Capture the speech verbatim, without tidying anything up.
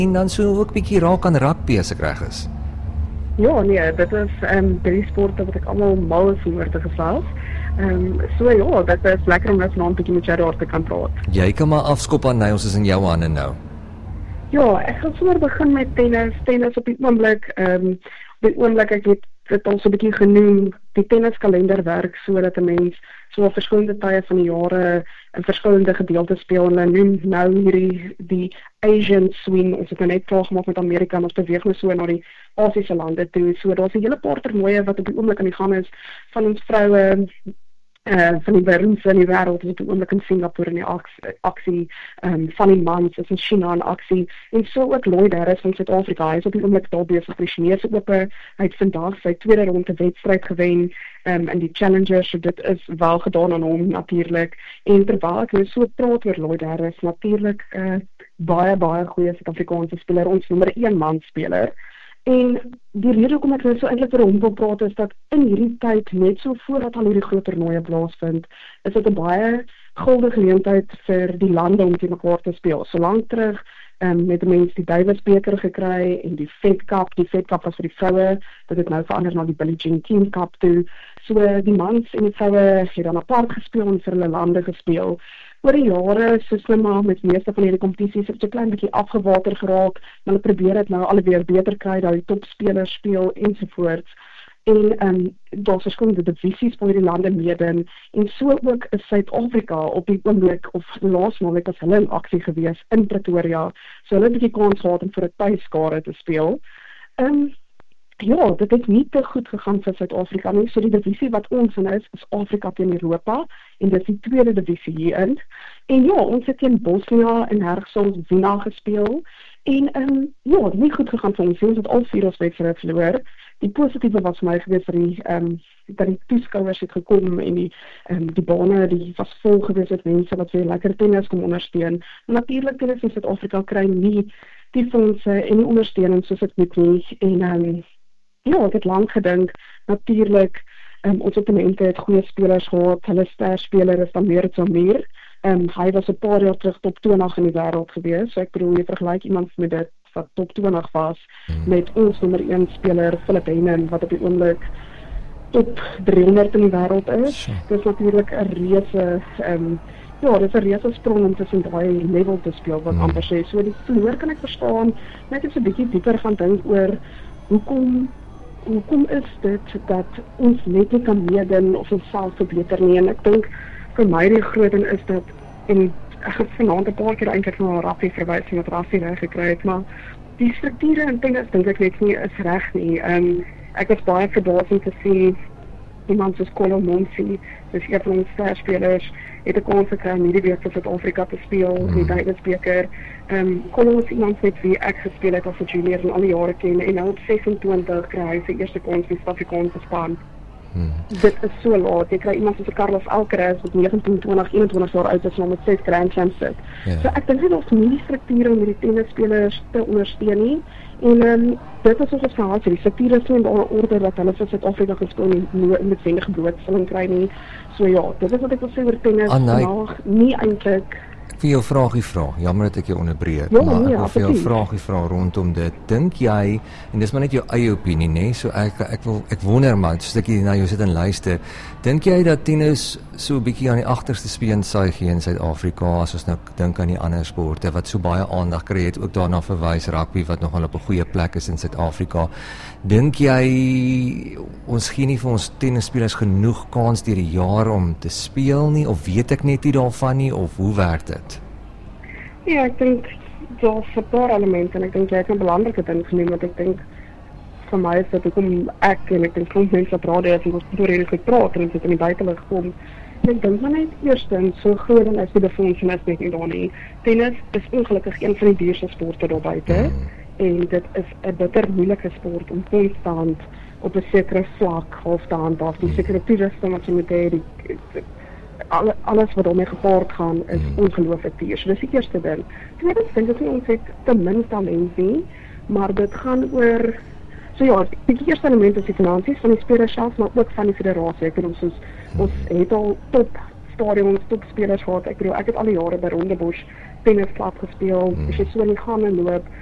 En dan so ook bietjie raak aan rugby as ek reg is. Ja, nee, dit is um, drie sporte wat ek allemaal mal is om oor te gesels. Um, so ja, dit is lekker om net vanaand bietjie met jou daar te kan praat. Jy kan maar afskop aan my, ons is in jou hande nou. Ja, ek gaan sommer begin met tennis. Tennis op die oomblik, um, op die oomblik, ek het dit al so 'n bietjie genoem, die tenniskalender werk sodat 'n mens so op verskillende tye van die jare in verskillende gedeeltes speel en dan noem nou hierdie die Asian swing, ons het nou net klaar gemaak met Amerika en ons beweeg nou so na die Asiese lande toe, so daar's 'n hele paar toernooie wat op die oomblik aan die gang is van ons vroue Uh, van die beroemdste in die wêreld, is op die oomblik in Singapore in die aksie, aksie um, van die mans is in China in aksie, en so ook Lloyd Harris van Suid-Afrika, hy is op die oomblik daar besig met die Chinese Ope, hy het vandag sy tweede ronde wedstryd gewen um, in die Challenger, so dit is wel gedaan aan hom natuurlik, en terwyl ek nou so praat oor Lloyd Harris, natuurlik uh, baie, baie goeie Suid-Afrikaanse speler, ons nommer een man speler. En die rede hoekom ek nou so eintlik vir hom wil praat is dat in hierdie tyd, net so voordat al hierdie groot toernooie plaasvind, is dit 'n baie gulde geleentheid vir die lande om teen mekaar te speel. So lank terug um, met die mense die Davis beker gekry en die Fed Cup, die Fed Cup was vir die vroue, dit het nou verander na die Billie Jean King Cup toe. So die mans en die vroue het dan apart gespeel en vir hulle lande gespeel. Oor die jare, soos nou maar met meeste van hierdie kompetisies, het so klein bietjie afgewater geraak, maar hulle probeer dit nou alweer beter kry, dat die topspelers speel ensovoorts. En um, daar's verskillende divisies waar die lande meedoen, en so ook is Suid-Afrika op die oomblik, of laas naweek as hulle in aksie gewees in Pretoria, so hulle het 'n bietjie kans gehad om vir 'n tuiskare te speel. Um, Ja, dit het nie te goed gegaan vir Suid-Afrika nie. So die divisie wat ons in is, is Afrika teen Europa, en dit is die tweede divisie hierin. En ja, ons het teen Bosnia en Herzegovina gespeel, en um, ja, het nie goed gegaan vir ons, ons het al vier ons wedstryde verloor. Die positiewe was vir my gewees vir die, um, dat die toeskouers het gekom, en die, um, die bane, die was vol gewees met mense wat weer lekker tennis kom ondersteun. En natuurlijk, tennis in Suid-Afrika kry nie die fondse en die ondersteuning soos het moet nie, en um, ja, ek het lang gedink, natuurlijk, um, ons opponente het goeie spelers gehad, hulle sterspeler is dan meer so meer, um, hy was 'n paar jaar terug top twintig in die wêreld gewees, so ek bedoel, jy vergelyk iemand met dit wat top twintig was, hmm. met ons nommer een speler, Philip Heinen, wat op die oomblik top driehonderd in die wêreld is, sure. Dit is natuurlijk 'n reuse, um, ja, dit is 'n reuse sprong om tussen daai level te speel, wat hmm. amper sê, so die verloor kan ek verstaan, net eens 'n bietjie dieper gaan dink oor, hoekom Hoekom is dit dat ons net nie kan meedoen of ons self verbeter nie, en ek dink vir my die groot ding is dat, en ek het vanaand 'n paar keer eintlik na Raffi verwys en wat Raffi reg gekry het, maar die strukture en tennis dink ek net nie is reg nie. Um, ek was baie verbaas om te sien iemand soos Kolo Monsi, dus een van ons sterspelers, het 'n kans gekry om hierdie week vir Suid-Afrika te speel, mm. die Davis beker. Um, Kolo is iemand met wie ek gespeel het as 'n junior en al die jare ken, en nou op sesentwintig kry hy sy eerste kans vir Suid-Afrikaanse span. Hmm. Dit is so laat, jy kry iemand soos Carlos Alcaraz wat negentien, twintig, eenentwintig jaar oud is en met ses Grand Slams sit. Yeah. So ek dink dit is nie die strukture om hierdie tennisspelers te ondersteun nie, en um, dit is ons verhaal, die strukture is nie in alle orde dat hulle vir Suid-Afrika gespeel nie, nie noodwendige blootstelling kry nie. So ja, dit is wat ek wil sê oor tennis, vandag nie eintlik. Ek wil jou vraagie vra, jammer dat ek jou onderbreek, ja, maar nee, ek wil vir jou vraagie vra rondom dit. Dink jy, en dis maar net jou eie opinie, nee, so ek ek wil ek wonder maar, soos ek hier na jou sit en luister, dink jy dat tennis so 'n bietjie aan die agterste speen saai gee in Suid-Afrika, as ons nou dink aan die ander sporte wat so baie aandag kry, het ook daarna verwys, rugby wat nogal op 'n goeie plek is in Suid-Afrika. Dink jy ons gee nie vir ons tennisspelers genoeg kans deur die jaar om te speel nie, of weet ek net nie daarvan nie, of hoe werk dit? Ja, ek dink daar's 'n paar elemente, en ek dink jy het 'n belangrike ding genoem, wat ek dink vir my is dat hoekom ek en ek dink klomp mense op radio het en ons door hierdie gepraat en dit in die buitelig kom. Ek dink maar net eerstens, so groot en as die befondsing is net nie daar nie. Tennis is ongelukkig een van die duurste sporte daar buite, mm. en dit is 'n bitter moeilike sport om konstant op 'n sekere vlak half te handhaaf, die sekere toerusting wat jy moet hê, die, die Alle, alles wat daarmee gepaard gaan is mm. ongelooflik duur. So dis die eerste ding. Tweedens dink ek nie ons het te min talent nie, maar dit gaan oor, so ja, die eerste element is die finansies van die spelers self, maar ook van die federasie. Ek bedoel, soos, mm. ons het al top stadions, top spelers gehad. Ek bedoel, ek het al die jare by Rondebosch tennisklub gespeel, mm. as jy so in die gange loop,